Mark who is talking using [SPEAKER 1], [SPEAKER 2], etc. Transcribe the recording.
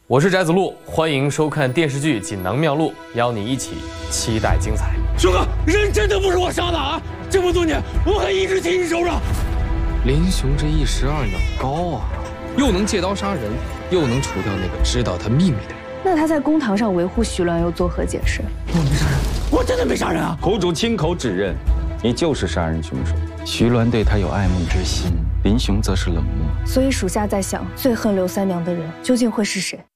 [SPEAKER 1] 我是翟子路，欢迎收看电视剧《锦囊妙录》，邀你一起期待精彩。
[SPEAKER 2] 兄哥，人真的不是我杀的啊！这么多年，我还一直替你守着。
[SPEAKER 3] 林雄这一石二脑高啊，又能借刀杀人，又能除掉那个知道他秘密的人。
[SPEAKER 4] 那他在公堂上维护徐鸾又作何解释？
[SPEAKER 2] 我没杀人，我真的没杀人啊！
[SPEAKER 5] 苦主亲口指认，你就是杀人凶手。徐鸾对他有爱慕之心，林雄则是冷漠。
[SPEAKER 4] 所以属下在想，最恨刘三娘的人究竟会是谁？